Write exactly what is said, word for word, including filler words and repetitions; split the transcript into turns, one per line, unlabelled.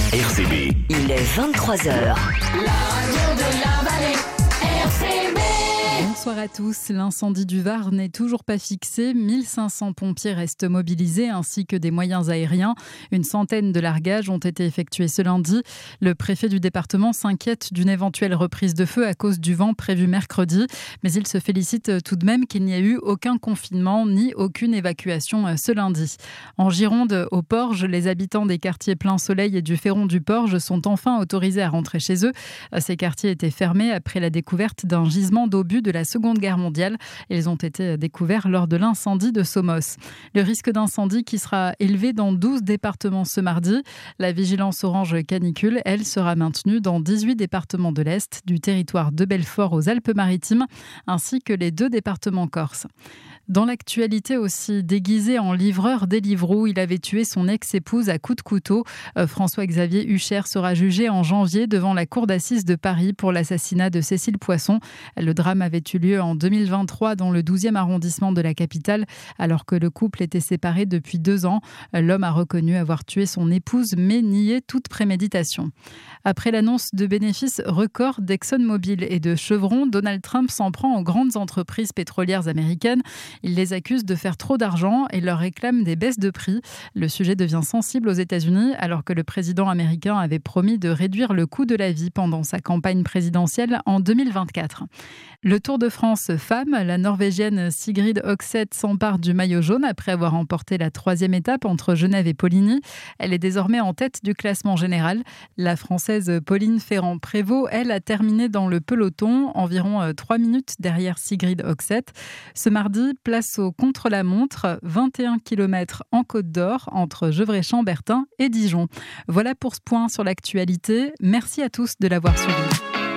R C B.
Il est vingt-trois heures.
La radio de la vallée, R C B.
Bonsoir à tous. L'incendie du Var n'est toujours pas fixé. mille cinq cents pompiers restent mobilisés ainsi que des moyens aériens. Une centaine de largages ont été effectués ce lundi. Le préfet du département s'inquiète d'une éventuelle reprise de feu à cause du vent prévu mercredi. Mais il se félicite tout de même qu'il n'y ait eu aucun confinement ni aucune évacuation ce lundi. En Gironde, au Porge, les habitants des quartiers Plein Soleil et du Ferron du Porge sont enfin autorisés à rentrer chez eux. Ces quartiers étaient fermés après la découverte d'un gisement d'obus de la Seconde Guerre mondiale. Ils ont été découverts lors de l'incendie de Somos. Le risque d'incendie qui sera élevé dans douze départements ce mardi. La vigilance orange canicule, elle, sera maintenue dans dix-huit départements de l'Est, du territoire de Belfort aux Alpes-Maritimes, ainsi que les deux départements corses. Dans l'actualité aussi, déguisé en livreur Deliveroo, il avait tué son ex-épouse à coups de couteau. Euh, François-Xavier Hucher sera jugé en janvier devant la cour d'assises de Paris pour l'assassinat de Cécile Poisson. Le drame avait eu lieu en deux mille vingt-trois dans le douzième arrondissement de la capitale, alors que le couple était séparé depuis deux ans. L'homme a reconnu avoir tué son épouse, mais nié toute préméditation. Après l'annonce de bénéfices records d'ExxonMobil et de Chevron, Donald Trump s'en prend aux grandes entreprises pétrolières américaines. Il les accuse de faire trop d'argent et leur réclame des baisses de prix. Le sujet devient sensible aux États-Unis alors que le président américain avait promis de réduire le coût de la vie pendant sa campagne présidentielle en deux mille vingt-quatre. Le Tour de France femmes, la Norvégienne Sigrid Høgseth s'empare du maillot jaune après avoir remporté la troisième étape entre Genève et Poligny. Elle est désormais en tête du classement général. La Française Pauline Ferrand-Prévot, elle, a terminé dans le peloton, environ trois minutes derrière Sigrid Høgseth. Ce mardi, place au contre-la-montre, vingt et un kilomètres en Côte d'Or, entre Gevrey-Chambertin et Dijon. Voilà pour ce point sur l'actualité. Merci à tous de l'avoir suivi.